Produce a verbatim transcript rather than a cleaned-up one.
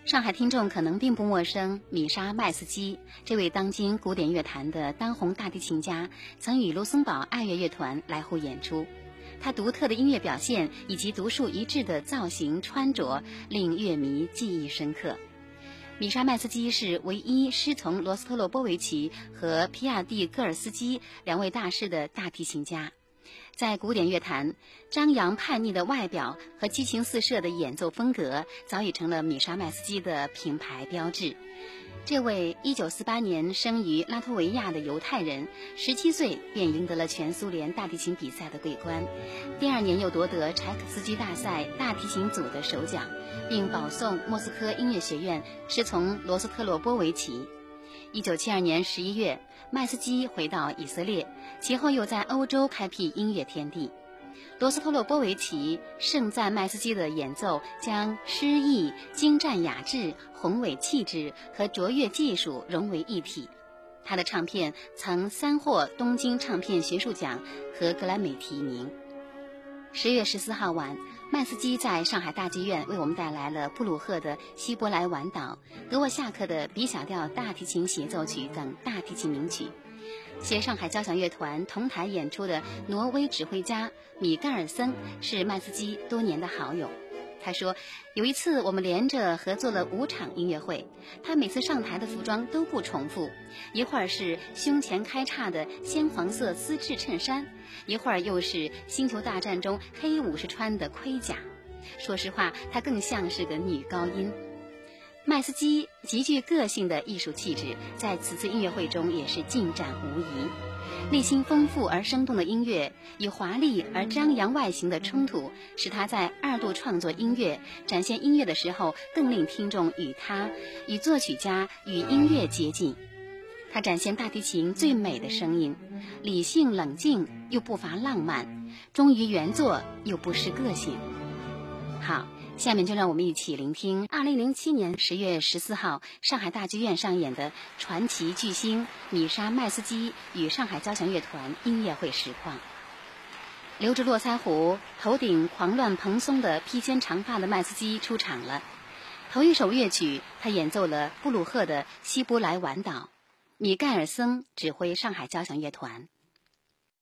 上海听众可能并不陌生，米沙麦斯基这位当今古典乐坛的当红大提琴家，曾与卢森堡爱乐乐团来沪演出。他独特的音乐表现以及独树一帜的造型穿着，令乐迷记忆深刻。米沙麦斯基是唯一师从罗斯特洛波维奇和皮亚蒂戈尔斯基两位大师的大提琴家。在古典乐坛，张扬叛逆的外表和激情四射的演奏风格早已成了米沙麦斯基的品牌标志。这位一九四八年生于拉脱维亚的犹太人，十七岁便赢得了全苏联大提琴比赛的桂冠，第二年又夺得柴可斯基大赛大提琴组的首奖，并保送莫斯科音乐学院师从罗斯特洛波维奇。一九七二年十一月，麦斯基回到以色列，其后又在欧洲开辟音乐天地。罗斯特洛波维奇盛赞麦斯基的演奏将诗意、精湛雅致、宏伟气质和卓越技术融为一体。他的唱片曾三获东京唱片学术奖和格莱美提名。十月十四号晚，麦斯基在上海大剧院为我们带来了布鲁赫的《希伯来晚岛》、德沃夏克的 B 小调大提琴协奏曲等大提琴名曲。携上海交响乐团同台演出的挪威指挥家米盖尔森是麦斯基多年的好友。他说，有一次我们连着合作了五场音乐会，他每次上台的服装都不重复，一会儿是胸前开叉的鲜黄色丝质衬衫，一会儿又是星球大战中黑武士穿的盔甲。说实话，他更像是个女高音。麦斯基极具个性的艺术气质，在此次音乐会中也是尽展无遗。内心丰富而生动的音乐与华丽而张扬外形的冲突，使他在二度创作音乐、展现音乐的时候，更令听众与他、与作曲家、与音乐接近。他展现大提琴最美的声音，理性冷静又不乏浪漫，忠于原作又不失个性。好，下面就让我们一起聆听二零零七年十月十四号上海大剧院上演的传奇巨星米沙麦斯基与上海交响乐团音乐会实况。留着络腮胡、头顶狂乱蓬松的披肩长发的麦斯基出场了。头一首乐曲，他演奏了布鲁赫的《希伯来晚岛》，米盖尔森指挥上海交响乐团。